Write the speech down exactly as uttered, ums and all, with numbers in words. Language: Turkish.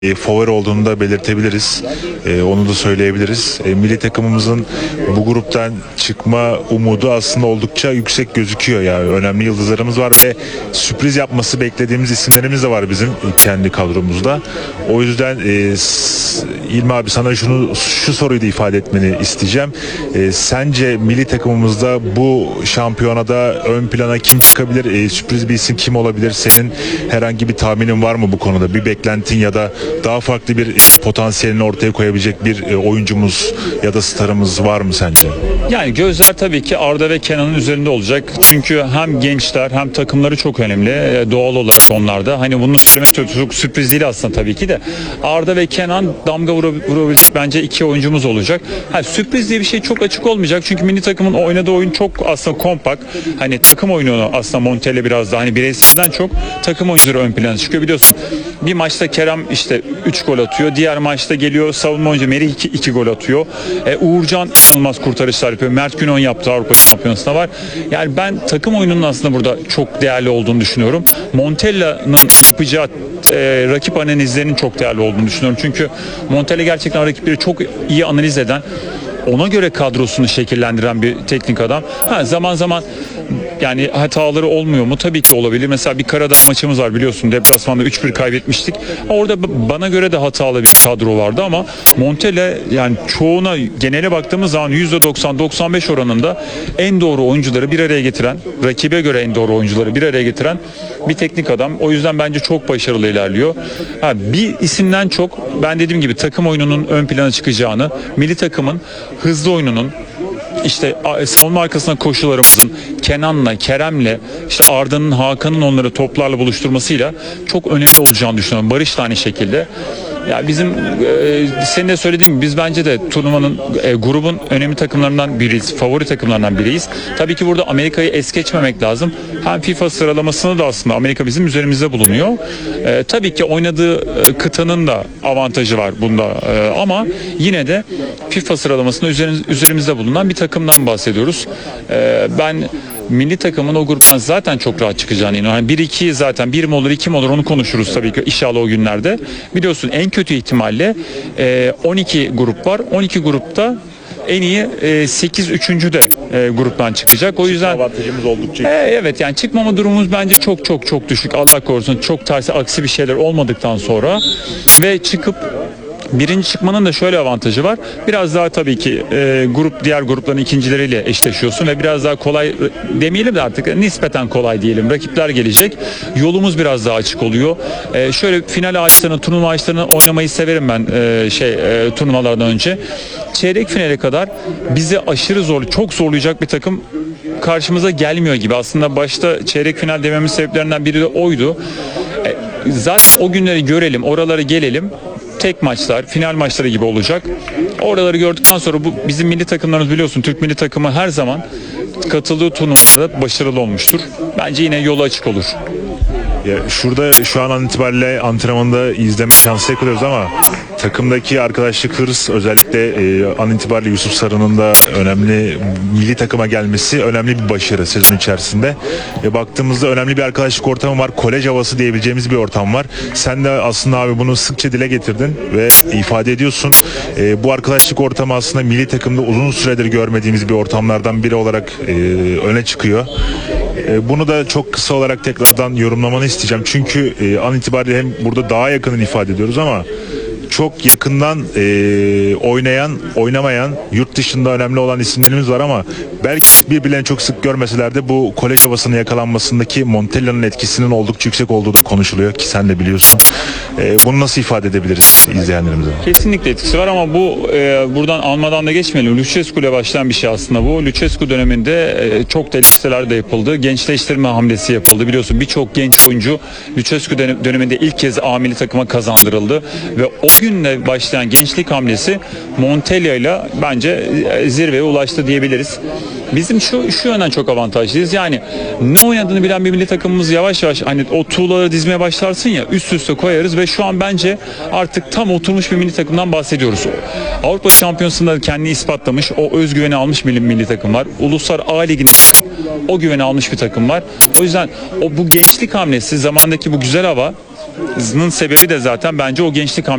E, favori olduğunu da belirtebiliriz. E, onu da söyleyebiliriz. E, milli takımımızın bu gruptan çıkma umudu aslında oldukça yüksek gözüküyor. Yani önemli yıldızlarımız var ve sürpriz yapması beklediğimiz isimlerimiz de var bizim kendi kadromuzda. O yüzden e, İlmi abi sana şunu şu soruyu da ifade etmeni isteyeceğim. E, sence milli takımımızda bu şampiyonada ön plana kim çıkabilir? E, sürpriz bir isim kim olabilir? Senin herhangi bir tahminin var mı bu konuda? Bir beklentin ya da daha farklı bir potansiyelini ortaya koyabilecek bir oyuncumuz ya da starımız var mı sence? Yani gözler tabii ki Arda ve Kenan'ın üzerinde olacak. Çünkü hem gençler hem takımları çok önemli. Doğal olarak onlarda. Hani bunu söylemek çok, çok sürpriz değil aslında tabii ki de. Arda ve Kenan damga vurabilecek bence iki oyuncumuz olacak. Ha, sürpriz diye bir şey çok açık olmayacak. Çünkü milli takımın oynadığı oyun çok aslında kompakt. Hani takım oyunu aslında Montella biraz daha hani bireyselden çok takım oyuncuları ön plana çıkıyor. Biliyorsun bir maçta Kerem işte üç gol atıyor. Diğer maçta geliyor savunma oyuncu Merih iki gol atıyor. E, Uğurcan inanılmaz kurtarışlar yapıyor. Mert Günok yaptı, Avrupa Şampiyonası'nda var. Yani ben takım oyununun aslında burada çok değerli olduğunu düşünüyorum. Montella'nın yapacağı e, rakip analizlerinin çok değerli olduğunu düşünüyorum. Çünkü Montella gerçekten rakipleri çok iyi analiz eden, ona göre kadrosunu şekillendiren bir teknik adam. Ha, zaman zaman yani hataları olmuyor mu? Tabii ki olabilir. Mesela bir Karadağ maçımız var biliyorsun. Deplasmanda üç bir kaybetmiştik. Orada bana göre de hatalı bir kadro vardı ama Montella yani çoğuna genele baktığımız zaman yüzde doksan doksan beş oranında en doğru oyuncuları bir araya getiren, rakibe göre en doğru oyuncuları bir araya getiren bir teknik adam. O yüzden bence çok başarılı ilerliyor. Ha, bir isimden çok ben dediğim gibi takım oyununun ön plana çıkacağını, milli takımın hızlı oyununun, İşte savunma arkasına koşularımızın Kenan'la, Kerem'le, işte Arda'nın, Hakan'ın onları toplarla buluşturmasıyla çok önemli olacağını düşünüyorum. Barış da aynı şekilde. Ya bizim e, senin de söylediğin gibi biz bence de turnuvanın e, grubun önemli takımlarından biriyiz. Favori takımlarından biriyiz. Tabii ki burada Amerika'yı es geçmemek lazım. Hem FIFA sıralamasını da aslında Amerika bizim üzerimizde bulunuyor. E, tabii ki oynadığı e, kıtanın da avantajı var bunda. E, ama yine de FIFA sıralamasında üzerimiz, üzerimizde bulunan bir takımdan bahsediyoruz. E, ben milli takımın o gruptan zaten çok rahat çıkacağını inanıyorum. Yani bir iki zaten bir mi olur iki mi olur onu konuşuruz tabii ki inşallah o günlerde. Biliyorsun en kötü ihtimalle e, on iki grup var. on iki grupta en iyi e, sekiz üçüncü de e, gruptan çıkacak. O yüzden avantajımız oldukça. E, evet yani çıkmama durumumuz bence çok çok çok düşük. Allah korusun çok tersi aksi bir şeyler olmadıktan sonra ve çıkıp birinci çıkmanın da şöyle avantajı var. Biraz daha tabii ki e, grup diğer grupların ikincileriyle eşleşiyorsun ve biraz daha kolay demeyelim de artık nispeten kolay diyelim. Rakipler gelecek. Yolumuz biraz daha açık oluyor. E, şöyle final ağaçlarını, turnuva ağaçlarını oynamayı severim ben e, şey e, turnuvalardan önce. Çeyrek finale kadar bizi aşırı zor, çok zorlayacak bir takım karşımıza gelmiyor gibi. Aslında başta çeyrek final dememin sebeplerinden biri de oydu. E, zaten o günleri görelim, oralara gelelim. Tek maçlar, final maçları gibi olacak. Oraları gördükten sonra bu bizim milli takımlarımız biliyorsun Türk milli takımı her zaman katıldığı turnuvalarda başarılı olmuştur. Bence yine yolu açık olur. Ya şurada şu an itibariyle antrenmanda izleme şansı yakalıyoruz ama takımdaki arkadaşlık, hırs, özellikle e, an itibariyle Yusuf Sarı'nın da önemli milli takıma gelmesi önemli bir başarı sezon içerisinde. E, baktığımızda önemli bir arkadaşlık ortamı var. Kolej havası diyebileceğimiz bir ortam var. Sen de aslında abi bunu sıkça dile getirdin ve ifade ediyorsun. E, bu arkadaşlık ortamı aslında milli takımda uzun süredir görmediğimiz bir ortamlardan biri olarak e, öne çıkıyor. E, bunu da çok kısa olarak tekrardan yorumlamanı isteyeceğim. Çünkü e, an itibariyle hem burada daha yakını ifade ediyoruz ama çok yakından e, oynayan, oynamayan, yurt dışında önemli olan isimlerimiz var ama belki birbirlerini çok sık görmeseler de bu kolej havasının yakalanmasındaki Montella'nın etkisinin oldukça yüksek olduğu da konuşuluyor ki sen de biliyorsun. E, bunu nasıl ifade edebiliriz izleyenlerimize? Kesinlikle etkisi var ama bu e, buradan almadan da geçmeyelim. Lucescu ile başlayan bir şey aslında bu. Lucescu döneminde e, çok da listeler de yapıldı. Gençleştirme hamlesi yapıldı. Biliyorsun birçok genç oyuncu Lucescu döneminde ilk kez A milli takıma kazandırıldı ve o günle başlayan gençlik hamlesi Montella ile bence zirveye ulaştı diyebiliriz. Bizim şu şu yönden çok avantajlıyız. Yani ne oynadığını bilen bir milli takımımız yavaş yavaş hani o tuğlaları dizmeye başlarsın ya üst üste koyarız ve şu an bence artık tam oturmuş bir milli takımdan bahsediyoruz. Avrupa Şampiyonası'nda kendini ispatlamış, o özgüveni almış milli, milli takım var. Uluslar A Ligi'ne o güveni almış bir takım var. O yüzden o bu gençlik hamlesi, zamandaki bu güzel hava olmasının sebebi de zaten bence o gençlik